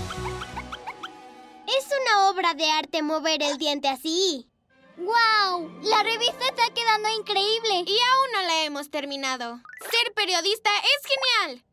Es una obra de arte mover el diente así. ¡Guau! La revista está quedando increíble. Y aún no la hemos terminado. Ser periodista es genial.